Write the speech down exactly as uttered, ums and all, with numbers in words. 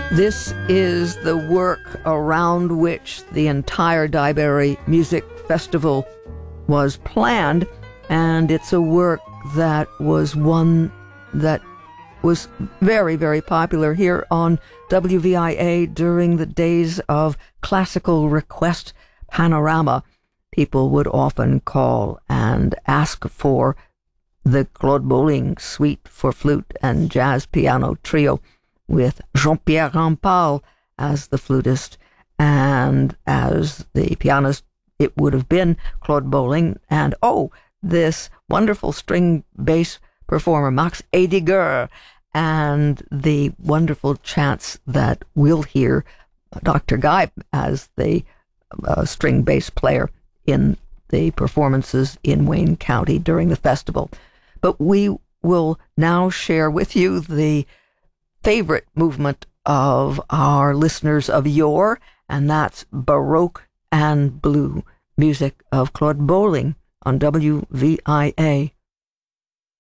This is the work around which the entire Daiberry Music Festival was planned, and it's a work that was one that was very, very popular here on W V I A during the days of classical request panorama. People would often call and ask for the Claude Bolling Suite for Flute and Jazz Piano Trio, with Jean-Pierre Rampal as the flutist, and as the pianist it would have been Claude Bolling, and oh, this wonderful string bass performer Max Ediger, and the wonderful chants that we'll hear Doctor Guy as the uh, string bass player in the performances in Wayne County during the festival. But we will now share with you the favorite movement of our listeners of yore, and that's Baroque and Blue, music of Claude Bolling on W V I A.